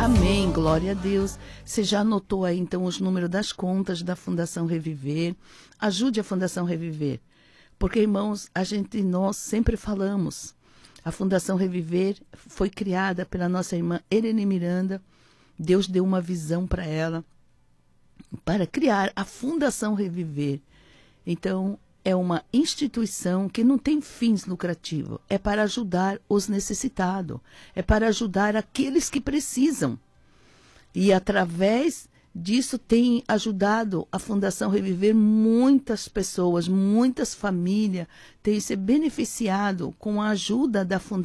Amém, glória a Deus. Você já anotou aí então os números das contas da Fundação Reviver? Ajude a Fundação Reviver. Porque, irmãos, nós sempre falamos, a Fundação Reviver foi criada pela nossa irmã Irene Miranda. Deus deu uma visão para ela, para criar a Fundação Reviver. Então, é uma instituição que não tem fins lucrativos, é para ajudar os necessitados, é para ajudar aqueles que precisam. E através disso tem ajudado a Fundação Reviver muitas pessoas, muitas famílias têm se beneficiado com a ajuda da Fundação